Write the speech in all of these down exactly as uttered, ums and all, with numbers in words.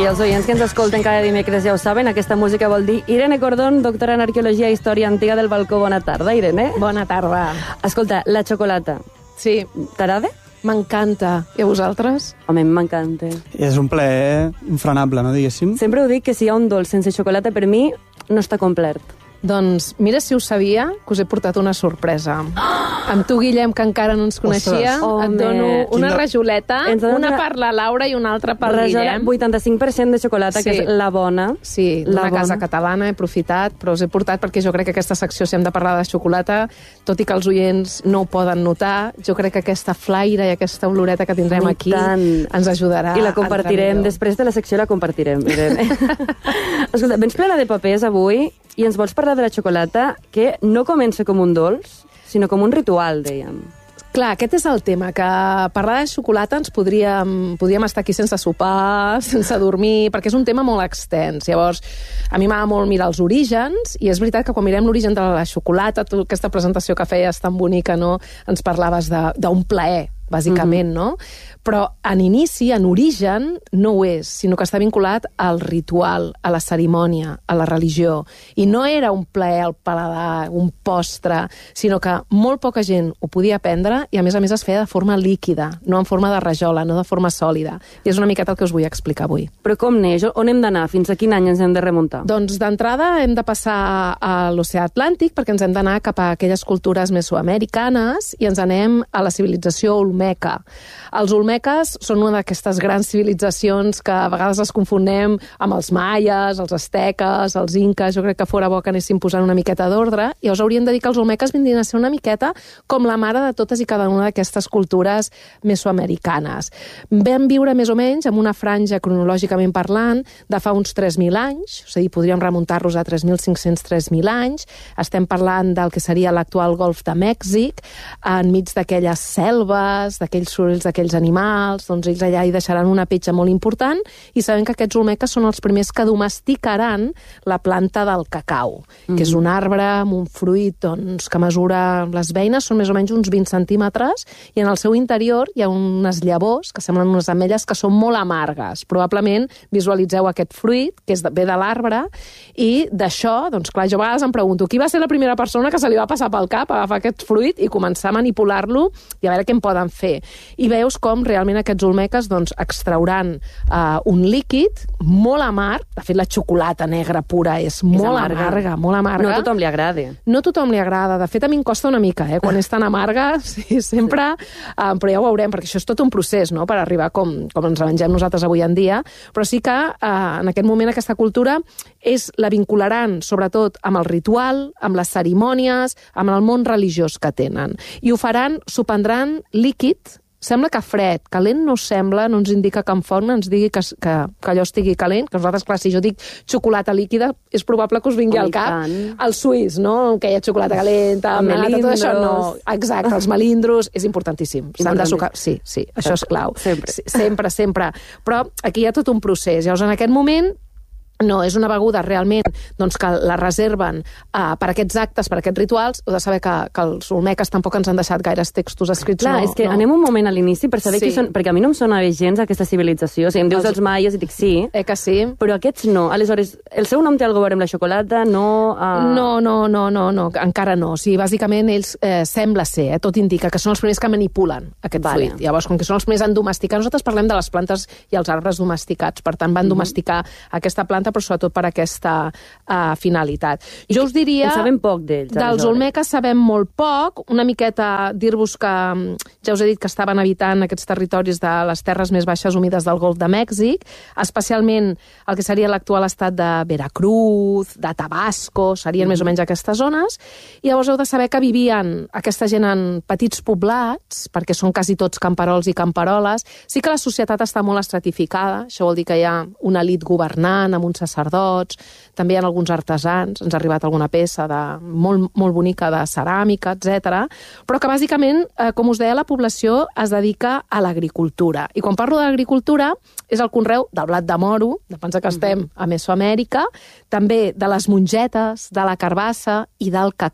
i els oients que ens escolten cada dimecres ja ho saben, aquesta música vol dir Irene Cordón, doctora en Arqueologia i Història Antiga del Balcó. Bona tarda, Irene. Bona tarda. Escolta, la xocolata. Sí. T'agrada? M'encanta. I a vosaltres? Home, m'encanta. És un plaer infrenable, no, diguéssim? Sempre ho dic, que si hi ha un dolç sense xocolata, per mi no està complet. Doncs mira si ho sabia, que us he portat una sorpresa. Amb tu, Guillem, que encara no ens coneixia, Ostres, et dono home. una Quina- rajoleta, Ens ha donat una una- per la Laura i una altra per Rajola, Guillem. vuitanta-cinc per cent de xocolata, Sí. que és la bona. Sí, La d'una casa bona. catalana, he aprofitat, però us he portat perquè jo crec que aquesta secció, si hem de parlar de xocolata, tot i que els oients no ho poden notar, jo crec que aquesta flaire i aquesta oloreta que tindrem I aquí tant. ens ajudarà. I la a compartirem, entrar millor. després de la secció la compartirem, Irene. Escolta, vens plena de papers avui i ens vols parlar de la xocolata, que no comença com un dolç, sinó com un ritual, dèiem. Clar, aquest és el tema, que parlar de xocolata ens podríem, podríem estar aquí sense sopar, sense dormir, perquè és un tema molt extens. Llavors, a mi m'agrada molt mirar els orígens, i és veritat que quan mirem l'origen de la xocolata, tu, aquesta presentació que feies tan bonica, no? Ens parlaves de- d'un plaer, bàsicament, mm-hmm. no? Però en inici, en origen, no ho és, sinó que està vinculat al ritual, a la cerimònia, a la religió. I no era un plaer al paladar, un postre, sinó que molt poca gent ho podia prendre i, a més a més, es feia de forma líquida, no en forma de rajola, no de forma sòlida. I és una miqueta el que us vull explicar avui. Però com neix? On hem d'anar? Fins a quin any ens hem de remuntar? Doncs d'entrada hem de passar a l'oceà Atlàntic perquè ens hem d'anar cap a aquelles cultures mesoamericanes i ens anem a la civilització olmeca. Els olmeques són una d'aquestes grans civilitzacions que a vegades les confonem amb els maies, els asteques, els inques. Jo crec que fora bo que anéssim posant una miqueta d'ordre, i llavors hauríem de dir que els olmeques vindrien a ser una miqueta com la mare de totes i cada una d'aquestes cultures mesoamericanes. Vam viure més o menys amb una franja cronològicament parlant de fa uns tres mil anys, és a dir, podríem remuntar-los a tres mil cinc-cents a tres mil anys. Estem parlant del que seria l'actual Golf de Mèxic, enmig d'aquelles selves, d'aquells sorolls d'aquells animals, doncs ells allà hi deixaran una petja molt important, i sabem que aquests olmeques són els primers que domesticaran la planta del cacau, mm-hmm. que és un arbre amb un fruit doncs, que mesura, les beines són més o menys uns vint centímetres, i en el seu interior hi ha unes llavors que semblen unes ametlles que són molt amargues. Probablement visualitzeu aquest fruit, que és de, ve de l'arbre, i d'això, doncs clar, jo a vegades em pregunto, qui va ser la primera persona que se li va passar pel cap a agafar aquest fruit i començar a manipular-lo i a veure què en poden fer? I veus com realment aquests olmeques doncs, extrauran uh, un líquid molt amarg. De fet, la xocolata negra pura és, és molt amarga. amarga, molt amarga. No a tothom li agrada. No a tothom li agrada. De fet, a mi em costa una mica, eh? Quan és tan amarga, sí, sempre... Uh, però ja ho veurem, perquè això és tot un procés, no?, per arribar com, com ens la mengem nosaltres avui en dia. Però sí que uh, en aquest moment aquesta cultura és, la vincularan sobretot amb el ritual, amb les cerimònies, amb el món religiós que tenen. I ho faran, s'ho prendran líquid. Sembla que fred, calent no sembla, no ens indica que en font ens digui que, que, que allò estigui calent, que nosaltres, clar, si jo dic xocolata líquida, és probable que us vingui oh, al cap el suís, no?, que hi ha xocolata calenta, melata, tot això, no. Exacte, els melindros, és importantíssim. S'han de sucar... Sí, sí, això és clau. Sempre. Sí, sempre, sempre. Però aquí hi ha tot un procés. Llavors, en aquest moment, no, és una beguda realment doncs, que la reserven uh, per aquests actes, per aquests rituals. Heu de saber que, que els olmeques tampoc ens han deixat gaires textos escrits. Clar, no, és que no. anem un moment a l'inici per saber Sí. qui són, perquè a mi no em sona bé gens aquesta civilització. O sigui, em dius Els- els maies i dic sí, Eh que sí? però aquests no. Aleshores, el seu nom té alguna cosa a veure amb la xocolata? No... Uh... No, no, no, no, no, encara no. O sigui, bàsicament ells eh, sembla ser, eh, tot indica que són els primers que manipulen aquest Vale. fruit. Llavors, com que són els primers en domesticar, nosaltres parlem de les plantes i els arbres domesticats, per tant van Mhm. domesticar aquesta planta, però sobretot per aquesta uh, finalitat. Jo us diria... En sabem poc d'ells, Dels aleshores. olmeques sabem molt poc, una miqueta dir-vos que, ja us he dit que estaven habitant aquests territoris de les terres més baixes humides del Golf de Mèxic, especialment el que seria l'actual estat de Veracruz, de Tabasco, serien mm. més o menys aquestes zones, i llavors heu de saber que vivien aquesta gent en petits poblats, perquè són quasi tots camperols i camperoles. Sí que la societat està molt estratificada, això vol dir que hi ha una elit governant amb uns sacerdots, també hi ha alguns artesans, ens ha arribat alguna peça de, molt, molt bonica de ceràmica, etcètera. Però que bàsicament, eh, com us deia, la població es dedica a l'agricultura. I quan parlo d'agricultura és el conreu del blat de moro, de pensar que estem a Mesoamèrica, també de les mongetes, de la carbassa i del cacau.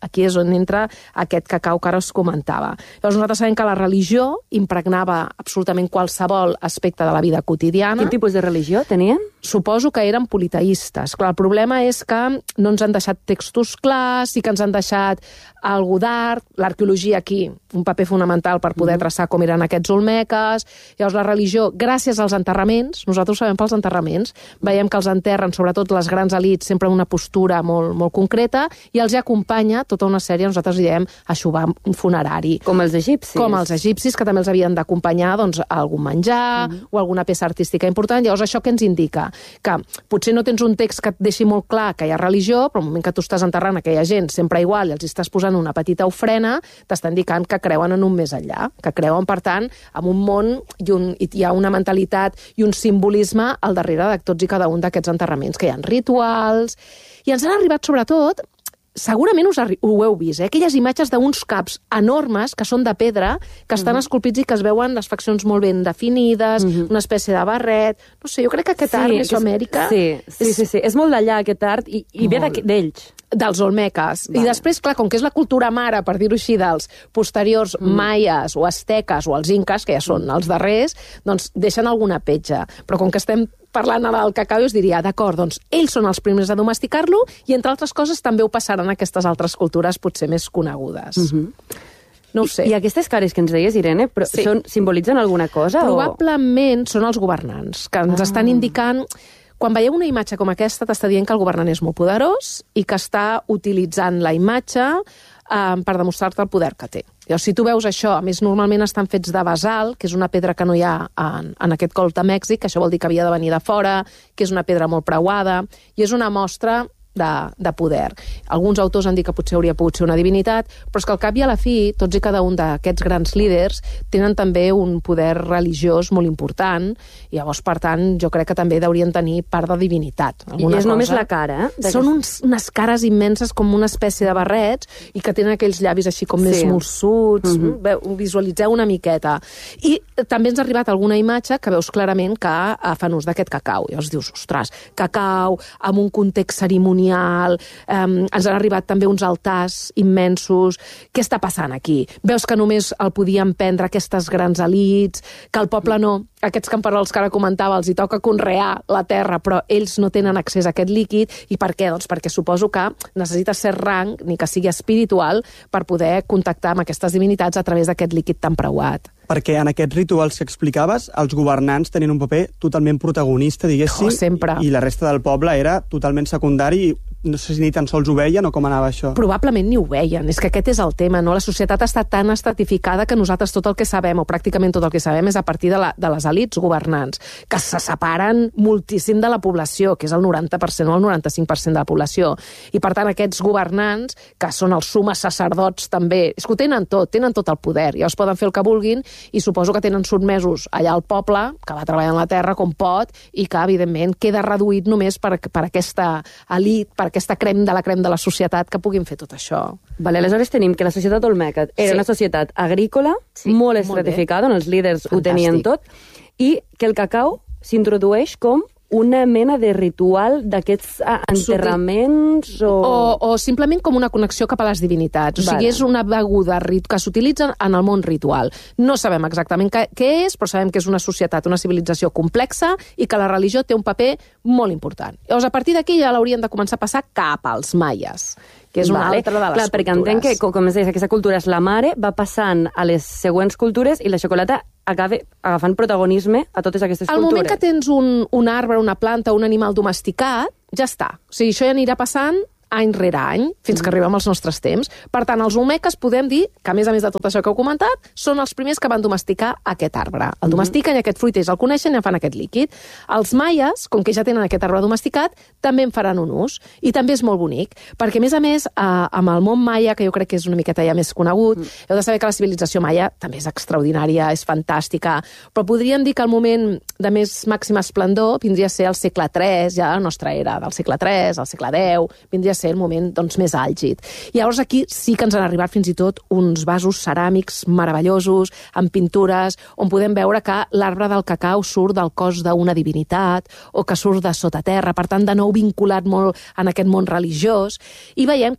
Aquí és on entra aquest cacau que ara us comentava. Llavors nosaltres sabem que la religió impregnava absolutament qualsevol aspecte de la vida quotidiana. Quin tipus de religió tenien? Suposo que eren politeistes. Clar, el problema és que no ens han deixat textos clars, sí que ens han deixat algú d'art, l'arqueologia aquí, un paper fonamental per poder traçar com eren aquests olmeques. Llavors la religió, gràcies als enterraments, nosaltres ho sabem pels enterraments, veiem que els enterren, sobretot les grans elits, sempre una postura molt, molt concreta, i els hi acompanya tota una sèrie, nosaltres diem, aixovar un funerari. Com els egipcis. Com els egipcis, que també els havien d'acompanyar doncs, algun menjar mm-hmm. o alguna peça artística important. Llavors, això què ens indica? Que potser no tens un text que et deixi molt clar que hi ha religió, però al moment que tu estàs enterrant aquella gent sempre igual i els estàs posant una petita ofrena, t'està indicant que creuen en un més enllà, que creuen, per tant, en un món i, un, i hi ha una mentalitat i un simbolisme al darrere de tots i cada un d'aquests enterraments, que hi ha rituals. I ens han arribat, sobretot, segurament us ho heu vist, eh? Aquelles imatges d'uns caps enormes que són de pedra, que estan mm-hmm. esculpits i que es veuen les faccions molt ben definides, mm-hmm. una espècie de barret. No sé, jo crec que aquest sí, art Mesoamèrica... Sí, sí, és... sí, sí, és molt d'allà aquest art i, i ve d'ells. Dels olmeques. Vale. I després, clar, com que és la cultura mare, per dir-ho així, dels posteriors mm. maies o asteques o els inques, que ja són els darrers, doncs deixen alguna petja. Però com que estem parlant ara del cacau, us diria, d'acord, doncs ells són els primers a domesticar-lo i, entre altres coses, també ho passaran a aquestes altres cultures potser més conegudes. Mm-hmm. No ho sé. I, I aquestes cares que ens deies, Irene, però sí. són, simbolitzen alguna cosa? Probablement o... són els governants, que ens ah. estan indicant... Quan veieu una imatge com aquesta, t'està dient que el governant és molt poderós i que està utilitzant la imatge eh, per demostrar-te el poder que té. Llavors, si tu veus això, a més, normalment estan fets de basalt, que és una pedra que no hi ha en, en aquest coll de Mèxic, això vol dir que havia de venir de fora, que és una pedra molt preuada, i és una mostra de, de poder. Alguns autors han dit que potser hauria pogut ser una divinitat, però és que al cap i a la fi, tots i cada un d'aquests grans líders tenen també un poder religiós molt important, i llavors, per tant, jo crec que també deurien tenir part de divinitat. I és cosa. Només la cara, eh? Són uns, unes cares immenses, com una espècie de barrets, i que tenen aquells llavis així com sí. més molsuts, mm-hmm. Veu, visualitzeu una miqueta. I també ens ha arribat alguna imatge que veus clarament que fan ús d'aquest cacau. Llavors dius, ostres, cacau, amb un context cerimonial, eh, ens han arribat també uns altars immensos. Què està passant aquí? Veus que només el podien prendre aquestes grans elits, que el poble no, aquests camperols que ara comentava, els hi toca conrear la terra, però ells no tenen accés a aquest líquid. I per què? Doncs perquè suposo que necessites ser rang, ni que sigui espiritual, per poder contactar amb aquestes divinitats a través d'aquest líquid tan preuat. Perquè en aquests rituals que explicaves, els governants tenien un paper totalment protagonista, diguéssim, oh, sempre. I la resta del poble era totalment secundari, i no sé si ni tan sols ho veien o com anava això. Probablement ni ho veien, és que aquest és el tema, no? La societat està tan estratificada que nosaltres tot el que sabem, o pràcticament tot el que sabem, és a partir de, la, de les elits governants, que se separen moltíssim de la població, que és el noranta per cent o el noranta-cinc per cent de la població. I per tant, aquests governants, que són els sumes sacerdots també, és que ho tenen tot, tenen tot el poder, i els poden fer el que vulguin, i suposo que tenen sotmesos allà al poble, que va treballant la terra com pot, i que, evidentment, queda reduït només per, per aquesta elit, per aquesta crem de la crem de la societat que puguin fer tot això. Vale, aleshores tenim que la societat olmeca era sí. una societat agrícola, sí, molt estratificada, on els líders Fantàstic. Ho tenien tot, i que el cacau s'introdueix com una mena de ritual d'aquests enterraments o... o... O simplement com una connexió cap a les divinitats. O vale. Sigui, és una beguda que s'utilitza en el món ritual. No sabem exactament què, què és, però sabem que és una societat, una civilització complexa i que la religió té un paper molt important. Llavors, a partir d'aquí ja l'haurien de començar a passar cap als maies, que és una vale. Altra de les Clar, perquè cultures. entenc que, com, com es deia, aquesta cultura és la mare, va passant a les següents cultures i la xocolata acaba agafant protagonisme a totes aquestes Al cultures. Al moment que tens un, un arbre, una planta, un animal domesticat, ja està. O sigui, això ja anirà passant any rere any, fins que arribem als nostres temps. Per tant, els olmeques podem dir que, a més a més de tot això que heu comentat, són els primers que van domesticar aquest arbre. El domestiquen i aquest fruit ells el coneixen i en fan aquest líquid. Els maies, com que ja tenen aquest arbre domesticat, també en faran un ús. I també és molt bonic, perquè, a més a més, eh, amb el món maia, que jo crec que és una miqueta ja més conegut, mm. heu de saber que la civilització maia també és extraordinària, és fantàstica, però podríem dir que el moment de més màxima esplendor vindria a ser el segle tres, ja la nostra era, del segle tres, al segle deu, vindria a ser el moment doncs, més àlgid. I llavors aquí sí que ens han arribat fins i tot uns vasos ceràmics meravellosos, amb pintures, on podem veure que l'arbre del cacau surt del cos d'una divinitat o que surt de sota terra, per tant, de nou vinculat molt en aquest món religiós, i veiem que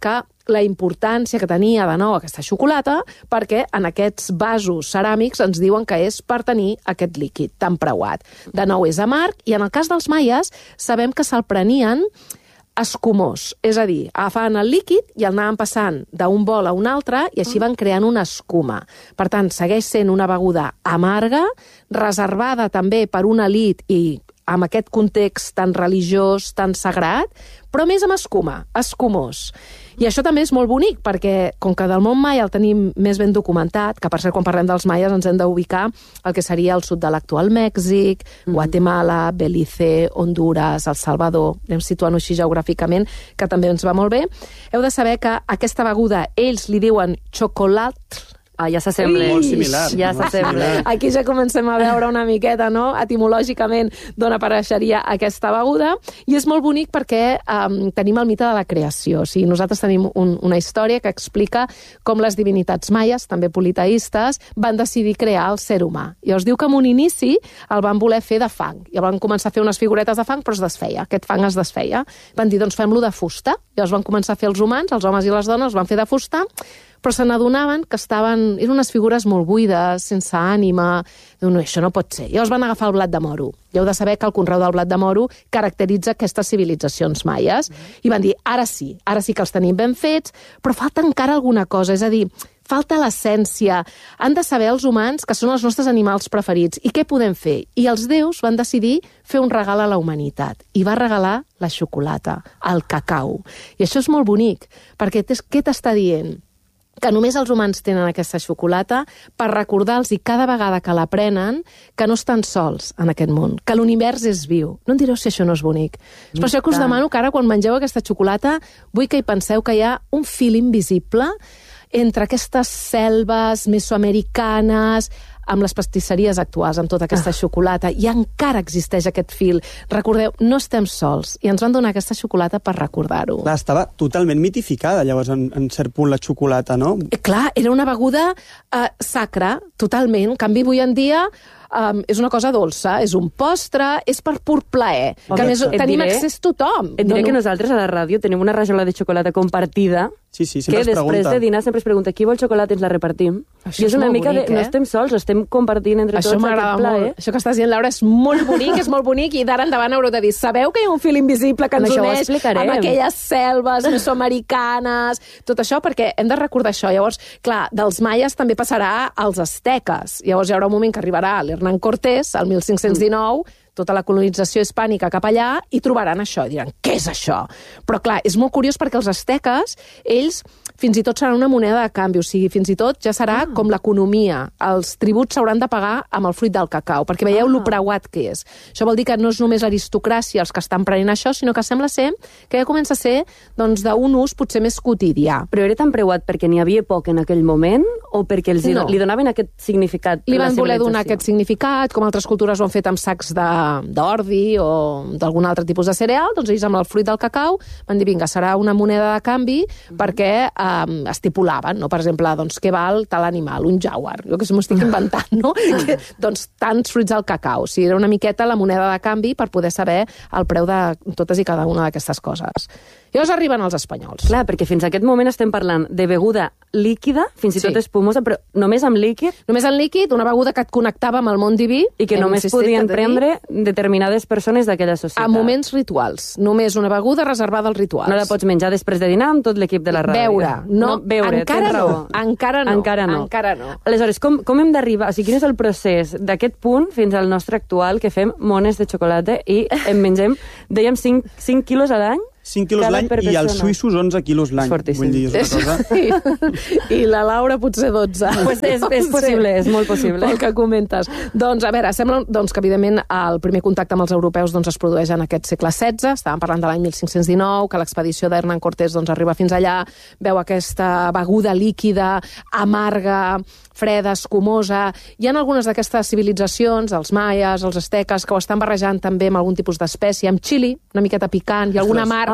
la importància que tenia de nou aquesta xocolata, perquè en aquests vasos ceràmics ens diuen que és per tenir aquest líquid tan preuat. De nou és amarg, i en el cas dels maies sabem que se'l prenien escumós, és a dir, agafaven el líquid i el anaven passant d'un bol a un altre i així van creant una escuma. Per tant, segueix sent una beguda amarga, reservada també per una elit i amb aquest context tan religiós, tan sagrat, però més amb escuma, escumós. I això també és molt bonic, perquè com que del món maia el tenim més ben documentat, que per cert, quan parlem dels maies ens hem d'ubicar el que seria el sud de l'actual Mèxic, mm-hmm. Guatemala, Belize, Honduras, El Salvador, anem situant-ho així geogràficament, que també ens va molt bé. Heu de saber que aquesta beguda ells li diuen xocolat. Ah, ja s'assembla. Molt similar. Ja s'assembla. Aquí ja comencem a veure una miqueta, no?, etimològicament d'on apareixeria aquesta beguda, i és molt bonic perquè um, tenim el mite de la creació. O sigui, nosaltres tenim un, una història que explica com les divinitats maies, també politeistes, van decidir crear el ser humà. I es diu que en un inici el van voler fer de fang. I el van començar a fer unes figuretes de fang, però es desfeia. Aquest fang es desfeia. Van dir, doncs fem-lo de fusta. I els van començar a fer els humans, els homes i les dones, els van fer de fusta, però se n'adonaven que estaven... eren unes figures molt buides, sense ànima. Diu, no, això no pot ser. I llavors van agafar el blat de moro. I heu de saber que el conreu del blat de moro caracteritza aquestes civilitzacions maies. I van dir, ara sí, ara sí que els tenim ben fets, però falta encara alguna cosa. És a dir, falta l'essència. Han de saber els humans que són els nostres animals preferits. I què podem fer? I els déus van decidir fer un regal a la humanitat. I va regalar la xocolata, el cacau. I això és molt bonic, perquè què t'està dient? Que només els humans tenen aquesta xocolata per recordar-los cada vegada que la prenen que no estan sols en aquest món, que l'univers és viu. No em direu si això no és bonic. És per això que us demano que ara, quan mengeu aquesta xocolata, vull que hi penseu que hi ha un fil invisible entre aquestes selves mesoamericanes, amb les pastisseries actuals, amb tota aquesta ah. xocolata, i encara existeix aquest fil. Recordeu, no estem sols, i ens van donar aquesta xocolata per recordar-ho. Clar, estava totalment mitificada, llavors, en, en cert punt, la xocolata, no? Eh, clar, era una beguda eh, sacra, totalment. En canvi, avui en dia um, és una cosa dolça, és un postre, és per pur plaer, que a més tenim diré, accés tothom. Et diré no, no. que nosaltres a la ràdio tenim una rajola de xocolata compartida, sí, sí, que després pregunta. de dinar sempre es pregunta qui vol xocolata i ens la repartim. Això I és, és una mica bonic, de... Eh? No estem sols, estem compartint entre això tots aquest plaer. Molt. Això que estàs dient, Laura, és molt bonic, és molt bonic, i d'ara endavant haureu de dir, sabeu que hi ha un fil invisible que ens uneix amb aquelles selves mesoamericanes, tot això, perquè hem de recordar això. Llavors, clar, dels maies també passarà als asteques. Llavors hi haurà un moment que arribarà l'Hernán Cortés, el mil cinc-cents dinou, tota la colonització hispànica cap allà, i trobaran això, i diran, què és això? Però clar, és molt curiós perquè els asteques, ells fins i tot seran una moneda de canvi, o sigui, fins i tot ja serà ah. com l'economia. Els tributs s'hauran de pagar amb el fruit del cacau, perquè veieu ah. lo preuat que és. Això vol dir que no és només l'aristocràcia els que estan prenent això, sinó que sembla ser que ja comença a ser doncs, d'un ús potser més quotidià. Però era tan preuat perquè n'hi havia poc en aquell moment o perquè els no. li donaven aquest significat? Li van voler donar aquest significat, com altres cultures ho han fet amb sacs de d'ordi o d'algun altre tipus de cereal, doncs ells amb el fruit del cacau van dir, vinga, serà una moneda de canvi mm-hmm. perquè eh, estipulaven, no? Per exemple, doncs, què val tal animal, un jaguar, jo que m'ho estic inventant, no? que, doncs tants fruits del cacau. O sigui, era una miqueta la moneda de canvi per poder saber el preu de totes i cada una d'aquestes coses. I llavors arriben els espanyols. Clar, perquè fins a aquest moment estem parlant de beguda líquida, fins i tot sí. espumosa, però només amb líquid. Només amb líquid, una beguda que et connectava amb el món diví. I que només podien prendre determinades persones d'aquella societat. A moments rituals. Només una beguda reservada als rituals. No la pots menjar després de dinar amb tot l'equip de la ràdio. Beure. No, no beure, encara, no. encara no. Encara no. Encara no. Aleshores, com, com hem d'arribar? O sigui, quin és el procés d'aquest punt fins al nostre actual, que fem mones de xocolata i em mengem, dèiem, cinc quilos a l'any? cinc quilos l'any i els suïssos onze quilos l'any. Vull dir, és una cosa... I, I la Laura potser dotze. Pues és, és possible, és molt possible. Pel que comentes. Doncs, a veure, sembla doncs, que, evidentment, el primer contacte amb els europeus doncs, es produeix en aquest segle setze, estàvem parlant de l'any mil cinc-cents dinou, que l'expedició d'Hernán Cortés doncs, arriba fins allà, veu aquesta beguda líquida, amarga, freda, escumosa. Hi ha algunes d'aquestes civilitzacions, els maies, els asteques, que ho estan barrejant també amb algun tipus d'espècie, amb xili, una miqueta picant, i alguna mar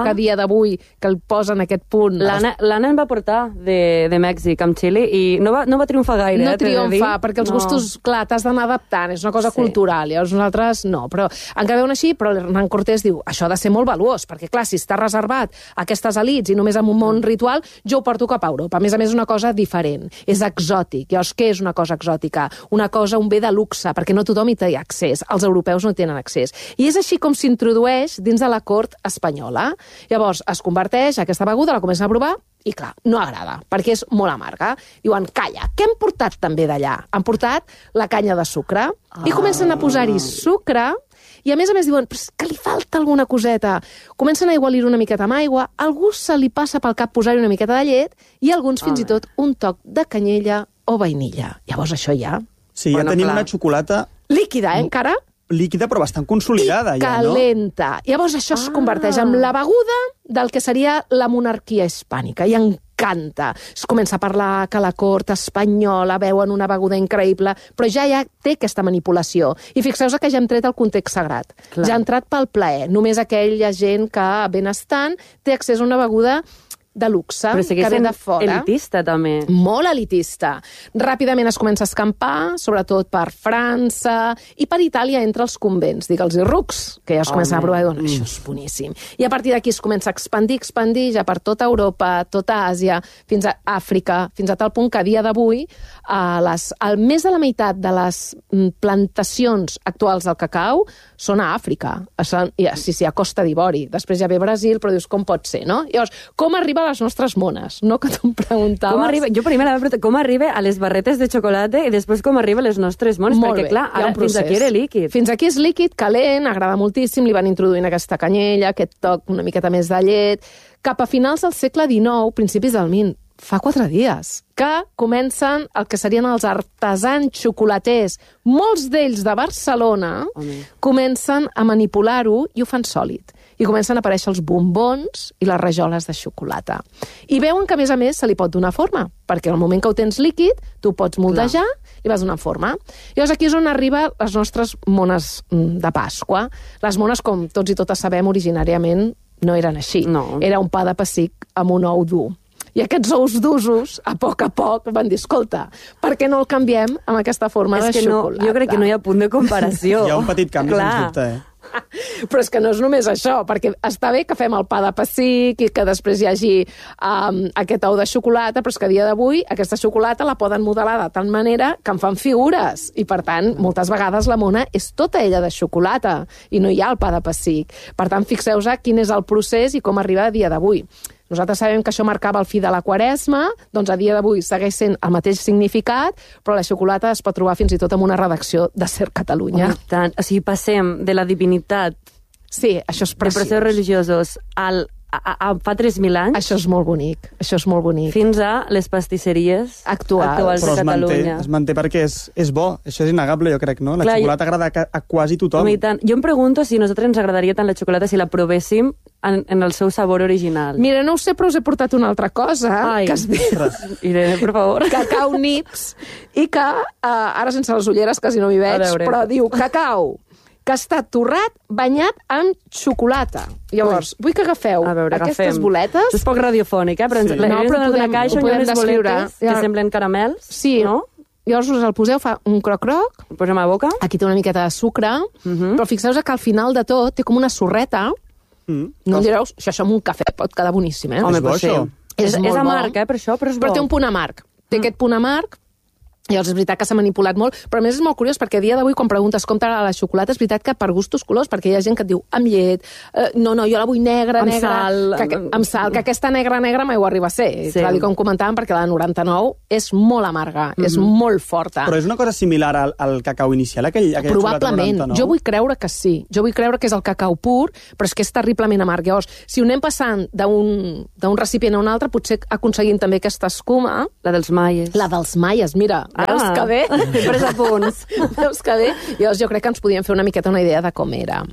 que a dia d'avui que el posen en aquest punt... L'Anna em va portar de, de Mèxic amb xili i no va, no va triomfar gaire. No eh, triomfa, perquè els no. gustos, clar, t'has d'anar adaptant, és una cosa sí. cultural, llavors nosaltres no, però encara veuen així, però l'Hernán Cortés diu, això ha de ser molt valuós, perquè clar, si està reservat a aquestes elites i només en un món ritual, jo ho porto cap a Europa. A més a més, és una cosa diferent, és exòtic. Llavors, què és una cosa exòtica? Una cosa, un bé de luxe, perquè no tothom hi té accés, els europeus no tenen accés. I és així com s'introdueix dins de la cort espanyola. Llavors, es converteix aquesta beguda, la comencen a provar, i clar, no agrada, perquè és molt amarga. Diuen, calla, què han portat també d'allà? Han portat la canya de sucre, ah. i comencen a posar-hi sucre, i a més a més diuen, però és que li falta alguna coseta. Comencen a aigualir una miqueta amb aigua, a algú se li passa pel cap posar-hi una miqueta de llet, i alguns fins ah, i tot un toc de canyella o vainilla. Llavors això ja... Sí, ja bueno, tenim clar. Una xocolata... Líquida, eh, encara? Líquida, però bastant consolidada, I ja, no? calenta. Llavors això ah. es converteix en la beguda del que seria la monarquia hispànica, i encanta. Es comença a parlar que la cort espanyola veuen una beguda increïble, però ja ja té aquesta manipulació. I fixeu-vos que ja hem tret el context sagrat. Clar. Ja ha entrat pel plaer. Només aquella gent que, benestant, té accés a una beguda de luxe, que ve de fora. Elitista, també. Molt elitista. Ràpidament es comença a escampar, sobretot per França i per Itàlia entre els convents, digue'ls i rucs, que ja es comencen a provar i diuen, això és boníssim. I a partir d'aquí es comença a expandir, expandir, ja per tota Europa, tota Àsia, fins a Àfrica, fins a tal punt que a dia d'avui, a les, al més de la meitat de les plantacions actuals del cacau són a Àfrica. I, sí, sí, a Costa d'Ivori. Després ja ve Brasil, però dius, com pot ser, no? Llavors, com arriba a les nostres mones, no? Que tu em preguntaves. Com arriba, jo primer la vaig preguntar, com arriba a les barretes de xocolata i després com arriba a les nostres mones, molt perquè bé, clar, ara fins aquí era líquid. Fins aquí és líquid, calent, agrada moltíssim, li van introduint aquesta canyella, aquest toc una miqueta més de llet. Cap a finals del segle dinou, principis del vint, fa quatre dies, que comencen el que serien els artesans xocolaters, molts d'ells de Barcelona, Home. comencen a manipular-ho i ho fan sòlid. I comencen a aparèixer els bombons i les rajoles de xocolata. I veuen que, a més a més, se li pot donar forma, perquè al moment que ho tens líquid, tu pots moldejar i vas donar forma. Llavors aquí és on arriben les nostres mones de Pasqua. Les mones, com tots i totes sabem, originàriament no eren així. No. Era un pa de pessic amb un ou dur. I aquests ous d'usos, a poc a poc, van dir, escolta, per què no el canviem amb aquesta forma és de que xocolata? No, jo crec que no hi ha punt de comparació. Hi ha un petit canvi, Clar. sens dubte, eh? Però és que no és només això, perquè està bé que fem el pa de pessic i que després hi hagi um, aquest ou de xocolata, però és que a dia d'avui aquesta xocolata la poden modelar de tal manera que en fan figures i, per tant, moltes vegades la mona és tota ella de xocolata i no hi ha el pa de pessic. Per tant, fixeu-vos quin és el procés i com arriba a dia d'avui. Nosaltres sabem que això marcava el fi de la Quaresma, doncs a dia d'avui segueix sent el mateix significat, però la xocolata es pot trobar fins i tot en una redacció de Ser Catalunya. Oh, tant. O sigui, passem de la divinitat, sí, això és preciós, de processos religiosos al, a, a, a fa tres mil anys. Això és molt bonic, això és molt bonic. Fins a les pastisseries actuals, actuals però de Catalunya. Es manté perquè és, és bo, això és innegable, jo crec, no? La Clar, xocolata jo... agrada a, a quasi tothom. Home, tant. Jo em pregunto si a nosaltres ens agradaria tant la xocolata si la provéssim en, en el seu sabor original. Mira, no ho sé, però us he portat una altra cosa, Ai, que es diu... Irene, per favor. Cacau Nips, i que, uh, ara sense les ulleres quasi no m'hi veig, però diu cacau, que està torrat, banyat amb xocolata. Llavors, Ui. vull que agafeu a veure, aquestes agafem. boletes... Això és poc radiofònic, eh? Però sí. ens, no, però no una caixa i unes boletes que semblen caramels, sí. no? Llavors us el poseu, fa un croc-croc. El posem a boca. Aquí té una miqueta de sucre, uh -huh. però fixeu-vos que al final de tot té com una sorreta. Mm. No em direu, si això amb un cafè pot quedar boníssim, eh? Home, és bo, això. És, és, és amarg, eh, per això, però és bo. Però té un punt amarg. Té mm. aquest punt amarg. Llavors és veritat que s'ha manipulat molt, però a més és molt curiós perquè a dia d'avui quan preguntes com t'agrada la xocolata és veritat que per gustos colors, perquè hi ha gent que et diu amb llet, eh, no, no, jo la vull negra, amb negra, sal, que, amb sal, que aquesta negra, negra mai ho arriba a ser. Sí. Clar, com comentàvem, perquè la de noranta-nou és molt amarga, mm-hmm. és molt forta. Però és una cosa similar al, al cacau inicial, aquell, aquell probablement, jo vull creure que sí, jo vull creure que és el cacau pur, però és que és terriblement amarg. Llavors, si ho anem passant d'un recipient a un altre, potser aconseguim també aquesta escuma. La dels maies. La dels maies, mira, ah. veus que bé? He pres a punts. Veus que bé? Llavors jo crec que ens podíem fer una miqueta una idea de com era.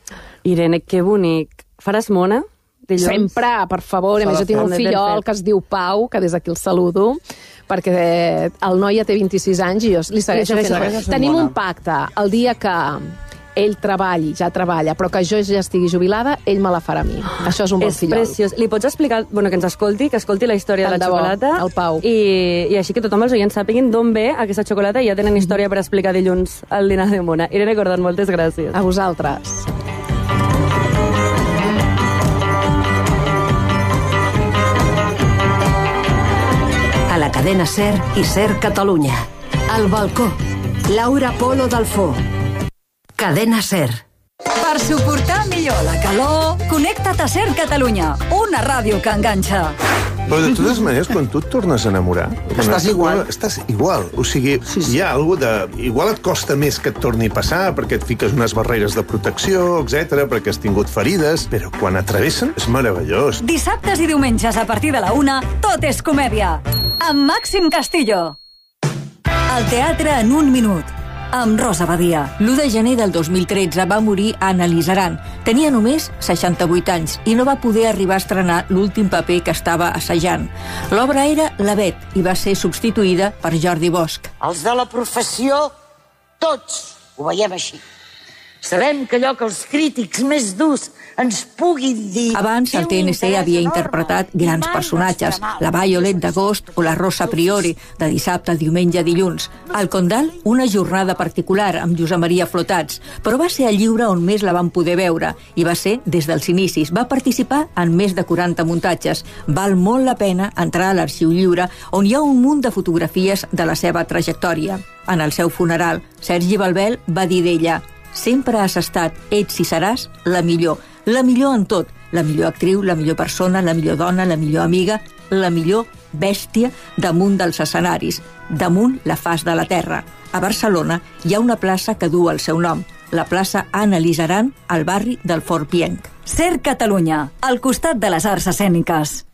Irene, que bonic. Faràs mona? Dilluns? Sempre, per favor. A més, jo tinc un fillol que es diu Pau, que des d'aquí el saludo, perquè el noi ja té vint-i-sis anys i jo li segueixo fent. Tenim un pacte. El dia que ell treballi, ja treballa, però que jo ja estigui jubilada, ell me la farà a mi. Això és un bon És fillol. preciós. Li pots explicar, bueno, que ens escolti, que escolti la història Tant de la de bo, xocolata? el Pau. I, I així que tothom els oients sàpiguin d'on ve aquesta xocolata i ja tenen història per explicar dilluns al dinar de Mona. Irene Cordon, moltes gràcies. A vosaltres. A la cadena SER i SER Catalunya. Al balcó. Laura Polo Dalfó. Cadena SER. Per suportar millor la calor, connecta't a SER Catalunya, una ràdio que enganxa. Però de totes maneres, quan tu et tornes a enamorar... Estàs igual. Estàs igual. O sigui, sí, sí. Hi ha alguna de... Igual et costa més que et torni a passar perquè et fiques unes barreres de protecció, etcètera, perquè has tingut ferides, però quan atravessen és meravellós. Dissabtes i diumenges a partir de la una, tot és comèdia. Amb Màxim Castillo. El teatre en un minut. Amb Rosa Badia. l'u de gener del dos mil tretze va morir Anna Lizaran. Tenia només seixanta-vuit anys i no va poder arribar a estrenar l'últim paper que estava assajant. L'obra era La Bet i va ser substituïda per Jordi Bosch. Els de la professió, tots ho veiem així. Sabem que allò que els crítics més durs ens puguin dir... Abans, el T N C havia interpretat grans personatges, la Violet d'agost o la Rosa Priori, de dissabte, diumenge, dilluns. Al Condal, una jornada particular amb Josep Maria Flotats, però va ser el lliure on més la van poder veure, i va ser des dels inicis. Va participar en més de quaranta muntatges. Val molt la pena entrar a l'Arxiu Lliure, on hi ha un munt de fotografies de la seva trajectòria. En el seu funeral, Sergi Balbel va dir d'ella: sempre has estat, ets i seràs, la millor. La millor en tot. La millor actriu, la millor persona, la millor dona, la millor amiga, la millor bèstia damunt dels escenaris, damunt la faç de la terra. A Barcelona hi ha una plaça que du el seu nom, la plaça Anna Lizaran, al barri del Fort Pienc. SER Catalunya, al costat de les arts escèniques.